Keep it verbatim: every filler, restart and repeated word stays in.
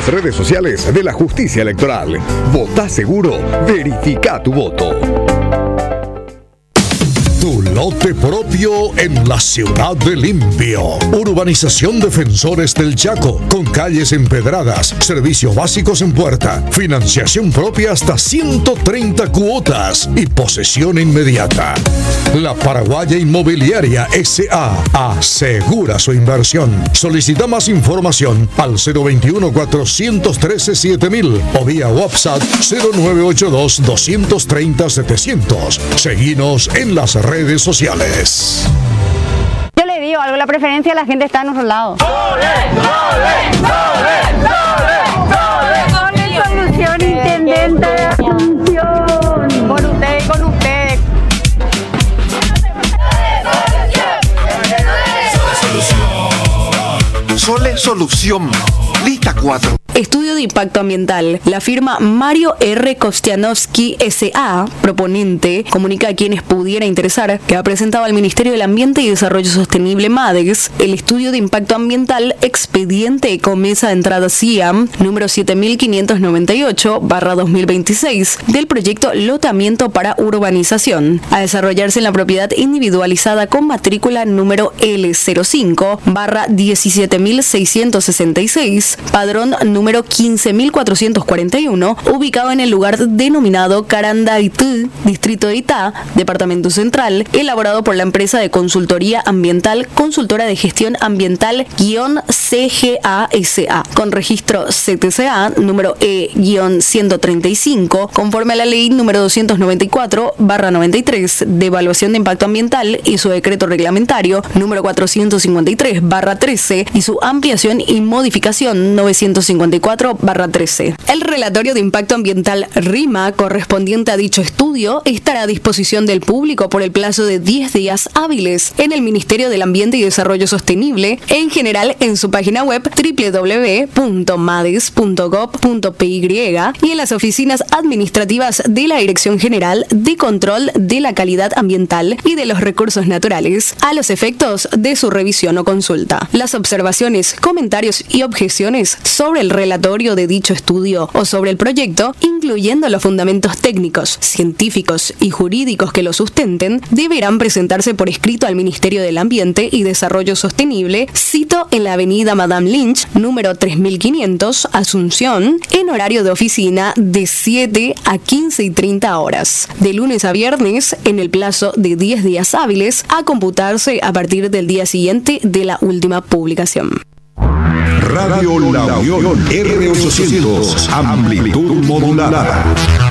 las redes sociales de la Justicia Electoral. Vota seguro, verifica tu voto. Tu lote propio en la ciudad de Limpio. Urbanización Defensores del Chaco, con calles empedradas, servicios básicos en puerta, financiación propia hasta ciento treinta cuotas y posesión inmediata. La Paraguaya Inmobiliaria S A asegura su inversión. Solicita más información al cero veintiuno, cuatrocientos trece, siete mil o vía WhatsApp cero nueve ocho dos, doscientos treinta, setecientos. Seguinos en las redes redes sociales. Yo le digo algo, la preferencia de la gente está en otro lado. ¡Sole, sole, sole, sole! Sole Solución, intendente de Asunción. Con usted y con ustedes. Sole Solución. Lista cuatro. Estudio de impacto ambiental. La firma Mario R. Kostianowski S A, proponente, comunica a quienes pudiera interesar que ha presentado al Ministerio del Ambiente y Desarrollo Sostenible MADES el estudio de impacto ambiental expediente Comesa de entrada C I A M número siete mil quinientos noventa y ocho barra dos mil veintiséis del proyecto Lotamiento para Urbanización, a desarrollarse en la propiedad individualizada con matrícula número L cero cinco barra diecisiete mil seiscientos sesenta y seis, padrón número número quince mil cuatrocientos cuarenta y uno, ubicado en el lugar denominado Carandaitú, distrito de Itá, departamento central, elaborado por la empresa de consultoría ambiental Consultora de Gestión Ambiental-C G A S A, con registro C T C A número E ciento treinta y cinco, conforme a la ley número doscientos noventa y cuatro barra noventa y tres de evaluación de impacto ambiental y su decreto reglamentario número cuatrocientos cincuenta y tres barra trece y su ampliación y modificación novecientos cincuenta y cuatro barra trece. El relatorio de impacto ambiental RIMA correspondiente a dicho estudio estará a disposición del público por el plazo de diez días hábiles en el Ministerio del Ambiente y Desarrollo Sostenible, en general en su página web doble u doble u doble u punto mades punto gob punto p y y en las oficinas administrativas de la Dirección General de Control de la Calidad Ambiental y de los Recursos Naturales, a los efectos de su revisión o consulta. Las observaciones, comentarios y objeciones sobre el relatorio de dicho estudio o sobre el proyecto, incluyendo los fundamentos técnicos, científicos y jurídicos que lo sustenten, deberán presentarse por escrito al Ministerio del Ambiente y Desarrollo Sostenible, cito en la avenida Madame Lynch, número tres mil quinientos, Asunción, en horario de oficina de siete a quince y treinta horas, de lunes a viernes, en el plazo de diez días hábiles, a computarse a partir del día siguiente de la última publicación. Radio La Unión R ochocientos, amplitud modulada.